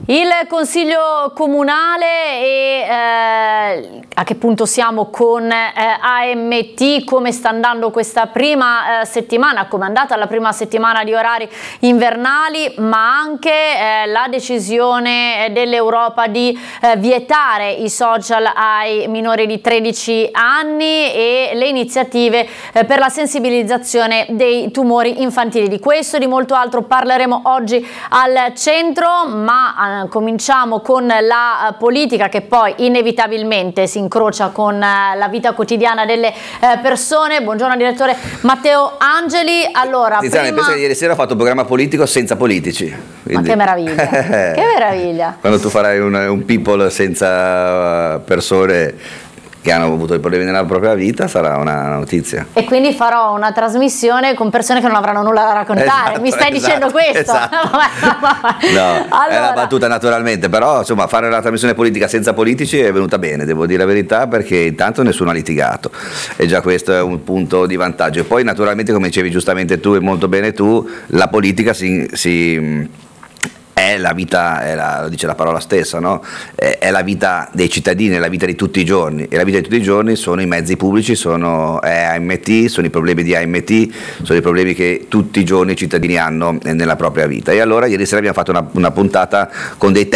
Il Consiglio Comunale e a che punto siamo con AMT, come sta andando questa prima settimana, come è andata la prima settimana di orari invernali, ma anche la decisione dell'Europa di vietare i social ai minori di 13 anni e le iniziative per la sensibilizzazione dei tumori infantili. Di questo e di molto altro parleremo oggi al centro, ma cominciamo con la politica, che poi inevitabilmente si incrocia con la vita quotidiana delle persone. Buongiorno direttore Matteo Angeli. Allora, Tiziana, penso che ieri sera ho fatto un programma politico senza politici. Quindi... Ma che meraviglia, che meraviglia. Quando tu farai un people senza persone che hanno avuto i problemi nella propria vita, sarà una notizia. E quindi farò una trasmissione con persone che non avranno nulla da raccontare. Esatto, mi stai dicendo questo? Esatto. No, allora... è una battuta naturalmente, però insomma fare una trasmissione politica senza politici è venuta bene, devo dire la verità, perché intanto nessuno ha litigato e già questo è un punto di vantaggio. E poi naturalmente, come dicevi giustamente tu e molto bene tu, la politica è la vita, lo dice la parola stessa, no? È la vita dei cittadini, è la vita di tutti i giorni, e la vita di tutti i giorni sono i mezzi pubblici, è AMT, sono i problemi di AMT, sono i problemi che tutti i giorni i cittadini hanno nella propria vita. E allora ieri sera abbiamo fatto una puntata con dei